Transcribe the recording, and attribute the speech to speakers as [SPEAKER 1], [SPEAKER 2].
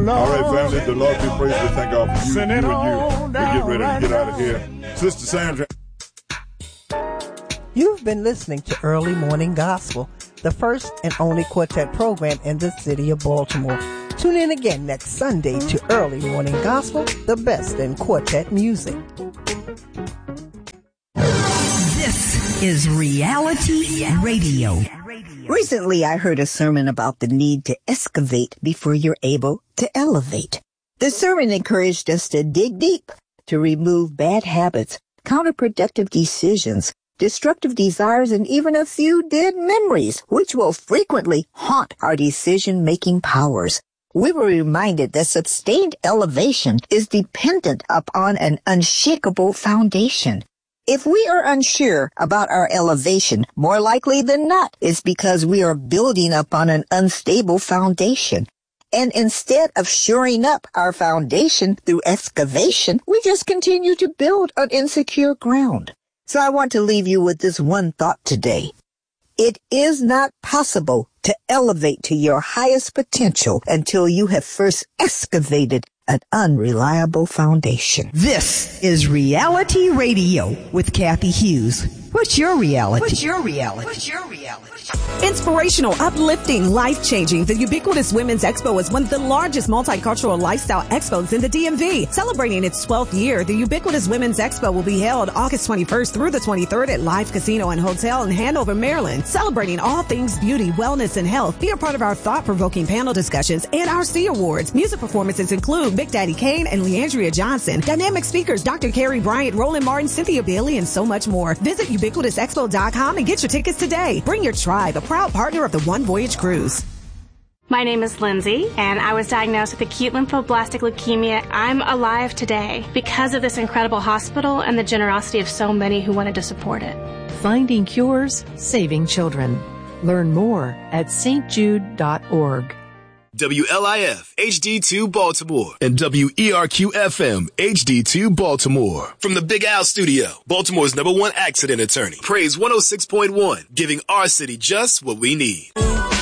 [SPEAKER 1] All right, family, the Lord be praised. We thank God for you and you. We get ready to get out of here. Sister Sandra.
[SPEAKER 2] You've been listening to Early Morning Gospel, the first and only quartet program in the city of Baltimore. Tune in again next Sunday to Early Morning Gospel, the best in quartet music.
[SPEAKER 3] This is Reality Radio.
[SPEAKER 4] Recently, I heard a sermon about the need to excavate before you're able to elevate. The sermon encouraged us to dig deep, to remove bad habits, counterproductive decisions, destructive desires, and even a few dead memories, which will frequently haunt our decision-making powers. We were reminded that sustained elevation is dependent upon an unshakable foundation. If we are unsure about our elevation, more likely than not, it's because we are building upon an unstable foundation. And instead of shoring up our foundation through excavation, we just continue to build on insecure ground. So I want to leave you with this one thought today. It is not possible to elevate to your highest potential until you have first excavated an unreliable foundation.
[SPEAKER 3] This is Reality Radio with Kathy Hughes. What's your reality? What's your reality? What's your reality?
[SPEAKER 5] Inspirational, uplifting, life-changing, the Ubiquitous Women's Expo is one of the largest multicultural lifestyle expos in the DMV. Celebrating its 12th year, the Ubiquitous Women's Expo will be held August 21st through the 23rd at Live Casino and Hotel in Hanover, Maryland. Celebrating all things beauty, wellness, and health. Be a part of our thought-provoking panel discussions and our C Awards. Music performances include Big Daddy Kane and Leandria Johnson. Dynamic speakers Dr. Carrie Bryant, Roland Martin, Cynthia Bailey, and so much more. Visit ubiquitousexpo.com and get your tickets today. Bring your tribe, a proud partner of the One Voyage Cruise.
[SPEAKER 6] My name is Lindsay, and I was diagnosed with acute lymphoblastic leukemia. I'm alive today because of this incredible hospital and the generosity of so many who wanted to support it.
[SPEAKER 7] Finding cures, saving children. Learn more at stjude.org.
[SPEAKER 8] WLIF HD2 Baltimore and WERQ-FM HD2 Baltimore. From the Big Al Studio, Baltimore's #1 accident attorney. Praise 106.1, giving our city just what we need.